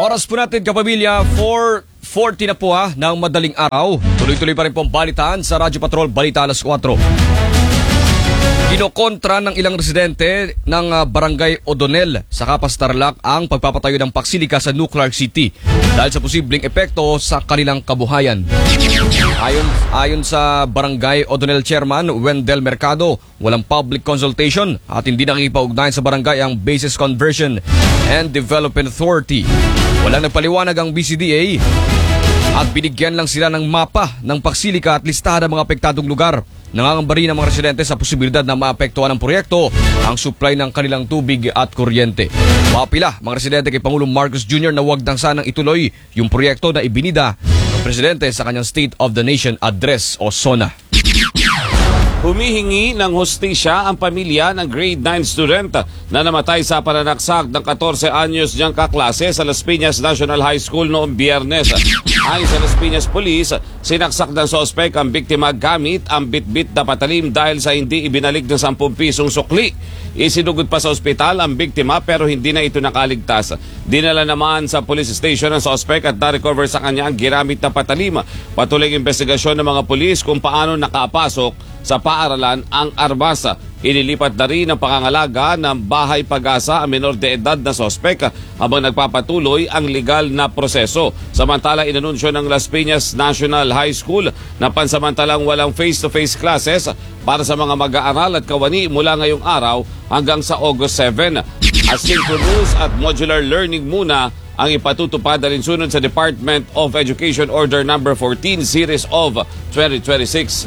Oras po natin, kapamilya, 4:40 na po ng madaling araw. Tuloy-tuloy pa rin po ang balitaan sa Radyo Patrol, Balita alas 4. Kinokontra ng ilang residente ng Barangay O'Donnell sa Capas Tarlac ang pagpapatayo ng Paksilika sa Nuclear City dahil sa posibleng epekto sa kanilang kabuhayan. Ayon sa Barangay O'Donnell Chairman Wendell Mercado, walang public consultation at hindi nakikipag-ugnayan sa barangay ang Bases Conversion and Development Authority. Walang nagpaliwanag ang BCDA at binigyan lang sila ng mapa ng Paksilika at listahan ng mga apektadong lugar. Nangangamba rin ang mga residente sa posibilidad na maapektuhan ng proyekto ang supply ng kanilang tubig at kuryente. Mapila mga residente kay Pangulong Marcos Jr. na huwag nang sanang ituloy yung proyekto na ibinida ng presidente sa kanyang State of the Nation Address o SONA. Humihingi ng hustisya ang pamilya ng grade 9 student na namatay sa pananaksak ng 14 anyos niyang kaklase sa Las Piñas National High School noong Biyernes. Ayon sa Las Piñas Police, sinaksak ng sospek ang biktima gamit ang bitbit na patalim dahil sa hindi ibinalik ng 10 pisong sukli. Isinugod pa sa ospital ang biktima pero hindi na ito nakaligtas. Dinala naman sa police station ang sospek at na-recover sa kanya ang ginamit na patalim. Patuloy ang investigasyon ng mga pulis kung paano nakapasok sa paaralan ang armas. Inilipat na rin ang pangangalaga ng Bahay Pag-asa ang menor de edad na sospek habang nagpapatuloy ang legal na proseso. Samantala, inanunsyo ng Las Piñas National High School na pansamantalang walang face-to-face classes para sa mga mag-aaral at kawani mula ngayong araw hanggang sa August 7. Asynchronous at modular learning muna ang ipatutupad alinsunod sa Department of Education Order No. 14 Series of 2026.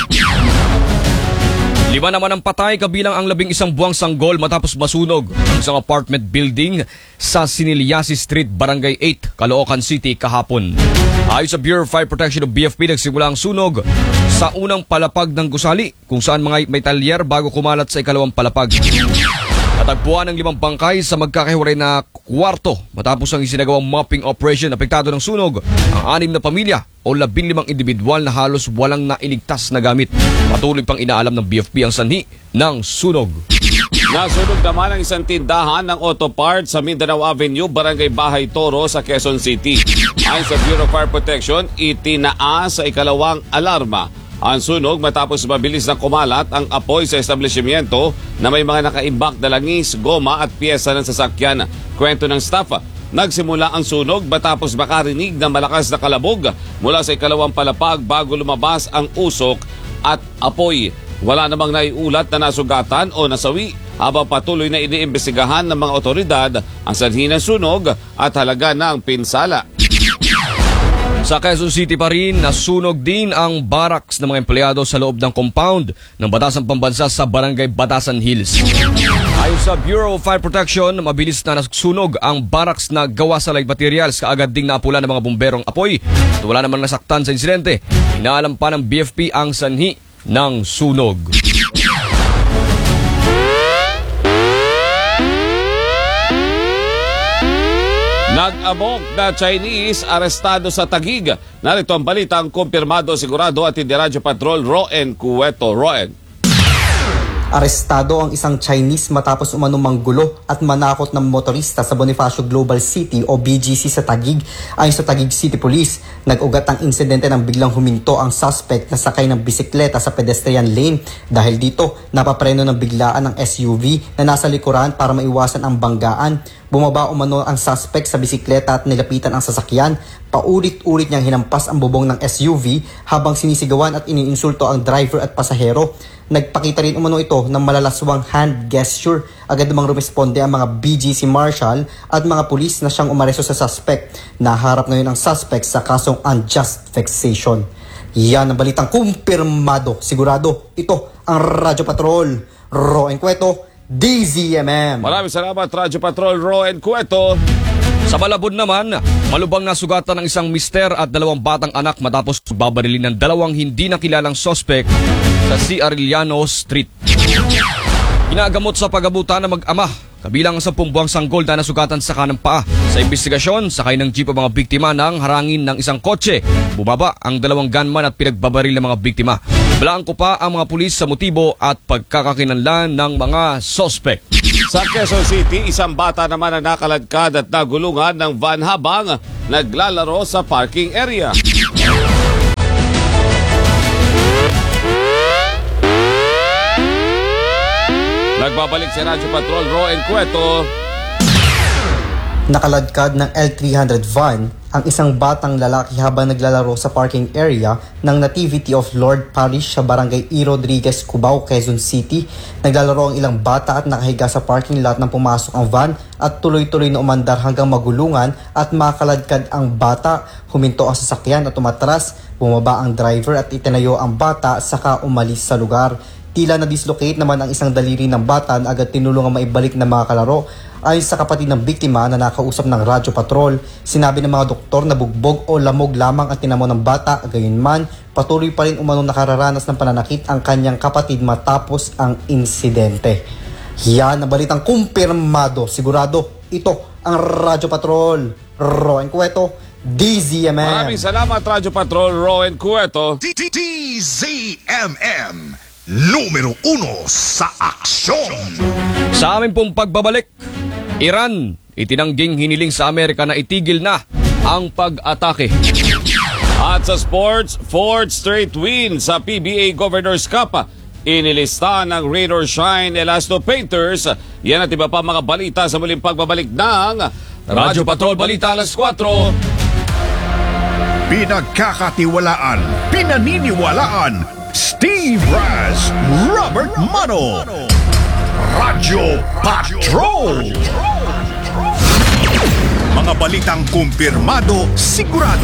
5 naman ang patay kabilang ang 11 buwang sanggol matapos masunog ang isang apartment building sa Sinilyasi Street, Barangay 8, Caloocan City kahapon. Ayon sa Bureau of Fire Protection o BFP, nagsimula ang sunog sa unang palapag ng gusali kung saan mga may talyer bago kumalat sa ikalawang palapag. Natagpuan ng 5 bangkay sa magkakahiwalay na kwarto matapos ang isinagawang mopping operation. Apektado ng sunog ang 6 na pamilya o 15 individual na halos walang nailigtas na gamit. Patuloy pang inaalam ng BFP ang sanhi ng sunog. Nasunog naman ang isang tindahan ng auto parts sa Mindanao Avenue, Barangay Bahay Toro sa Quezon City. Ayon sa Bureau of Fire Protection, itinaas sa ikalawang alarma ang sunog matapos mabilis na kumalat ang apoy sa establishmento na may mga nakaimbak na langis, goma at piyesa ng sasakyan. Kwento ng staff, nagsimula ang sunog matapos makarinig ng malakas na kalabog mula sa ikalawang palapag bago lumabas ang usok at apoy. Wala namang naiulat na nasugatan o nasawi habang patuloy na iniimbestigahan ng mga otoridad ang sanhi ng sunog at halaga ng pinsala. Sa Quezon City pa rin, nasunog din ang barracks ng mga empleyado sa loob ng compound ng Batasan Pambansa sa Barangay Batasan Hills. Ayon sa Bureau of Fire Protection, mabilis na nasunog ang barracks na gawa sa light materials. Kaagad ding naapula ng mga bumberong apoy at wala namang nasaktan sa insidente. Inaalam pa ng BFP ang sanhi ng sunog. Nag-amok na Chinese arestado sa Taguig. Narito ang balitang kumpirmado, sigurado at hindi Radyo Patrol, Roen Cueto. Roen. Arestado ang isang Chinese matapos umanong manggulo at manakot ng motorista sa Bonifacio Global City o BGC sa Taguig. Ayon sa Taguig City Police, nag-ugat ang insidente nang biglang huminto ang suspect na sakay ng bisikleta sa pedestrian lane. Dahil dito, napapreno ng biglaan ng SUV na nasa likuran para maiwasan ang banggaan. Bumaba umano ang suspect sa bisikleta at nilapitan ang sasakyan. Paulit-ulit niyang hinampas ang bubong ng SUV habang sinisigawan at iniinsulto ang driver at pasahero. Nagpakita rin umano ito ng malalaswang hand gesture. Agad namang rumesponde ang mga BGC Marshal at mga pulis na siyang umaresto sa suspect. Naharap ngayon ang suspect sa kasong unjust vexation. Yan ang balitang kumpirmado. Sigurado, ito ang Radyo Patrol. Roen Cueto, DZMM. Maraming salamat, Radyo Patrol, Roen Cueto. Sa Malabon naman, malubang nasugatan ng isang mister at 2 batang anak matapos babarilin ng 2 hindi nakilalang sospek sa C. Arellano Street. Ginagamot sa pag-abutan ng mag-ama, kabilang sa 10 buwang sanggol na nasugatan sa kanang paa. Sa investigasyon, sakay ng jeep ang mga biktima ng harangin ng isang kotse. Bumaba ang 2 gunman at pinagbabaril ng mga biktima. Blanco pa ang mga pulis sa motibo at pagkakakinanlan ng mga sospek. Sa Quezon City, isang bata naman ang nakaladkad at nagulungan ng van habang naglalaro sa parking area. Nagbabalik si Radyo Patrol Roen Cueto. Nakaladkad ng L300 van ang isang batang lalaki habang naglalaro sa parking area ng Nativity of Lord Parish sa Barangay E. Rodriguez, Cubao, Quezon City. Naglalaro ang ilang bata at nakahiga sa parking lot nang pumasok ang van at tuloy-tuloy na umandar hanggang magulungan at makaladkad ang bata. Huminto ang sasakyan at umatras, bumaba ang driver at itinayo ang bata saka umalis sa lugar. Tila na-dislocate naman ang isang daliri ng bata na agad tinulungan maibalik ng mga kalaro. Ayon sa kapatid ng biktima na nakausap ng Radyo Patrol, sinabi ng mga doktor na bugbog o lamog lamang ang tinamo ng bata. Gayunman, patuloy pa rin umanong nakararanas ng pananakit ang kanyang kapatid matapos ang insidente. Yan ang balitang kumpirmado. Sigurado, ito ang Radyo Patrol. Roen Cueto, DZMM. Maraming salamat, Radyo Patrol Roen Cueto. DZMM, numero 1 sa aksyon. Sa amin pong pagbabalik, Iran itinangging hiniling sa Amerika na itigil na ang pag-atake. At sa sports, fourth straight win sa PBA Governors Cup. Inilista ng Rain or Shine Elasto Painters. Yan at iba pa mga balita sa muling pagbabalik ng Radyo Patrol Balita alas 4. Pinagkakatiwalaan, pinaniniwalaan, Steve Raz, Robert Mano, Radyo Patrol. Mga balitang kumpirmado, sigurado,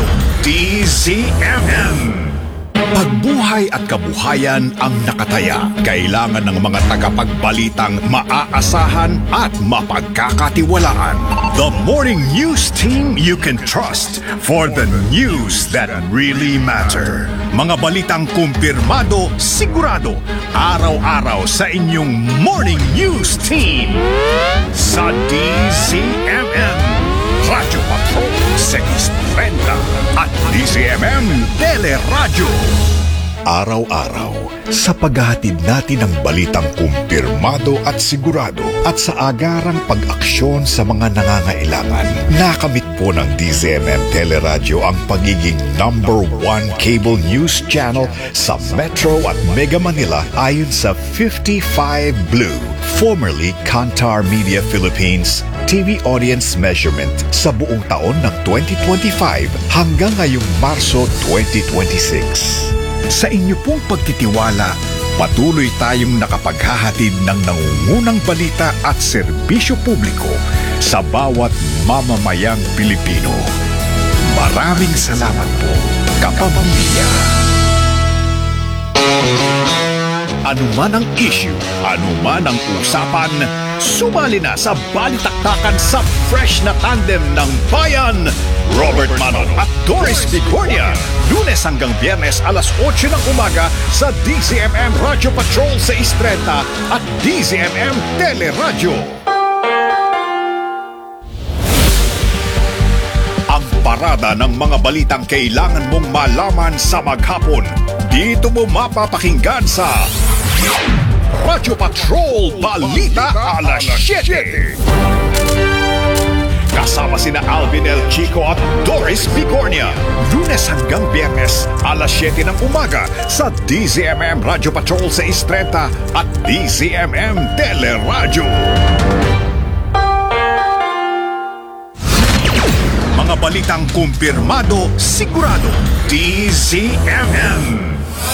DZMM. Pagbuhay at kabuhayan ang nakataya. Kailangan ng mga tagapagbalitang maaasahan at mapagkakatiwalaan. The morning news team you can trust for the news that really matter. Mga balitang kumpirmado, sigurado, araw-araw sa inyong morning news team. Sa DZMM, Radyo Patrol 630 at DZMM Teleradyo. Araw-araw, sa paghahatid natin ng balitang kumpirmado at sigurado at sa agarang pag-aksyon sa mga nangangailangan, nakamit po ng DZMM Teleradyo ang pagiging number 1 cable news channel sa Metro at Mega Manila ayon sa 55 Blue, formerly Kantar Media Philippines, TV audience measurement sa buong taon ng 2025 hanggang ngayong Marso 2026. Sa inyo pong pagtitiwala, patuloy tayong nakapaghahatid ng nangungunang balita at serbisyo publiko sa bawat mamamayang Pilipino. Maraming salamat po, kapamilya. Ano man ang issue, ano man ang usapan, sumali na sa balitaktakan sa fresh na tandem ng bayan, Robert Manon at Doris Bigornia. Lunes hanggang Biyernes alas 8 ng umaga sa DZMM Radio Patrol 630 at DZMM Teleradyo. Ang parada ng mga balitang kailangan mong malaman sa maghapon. Dito mo mapapakinggan sa Radyo Patrol Balita alas 7. Kasama sina Alvin El Chico at Doris Bigornia. Lunes hanggang Biyernes, alas 7 ng umaga sa DZMM Radio Patrol 630 at DZMM Teleradyo. Mga balitang kumpirmado, sigurado, DZMM.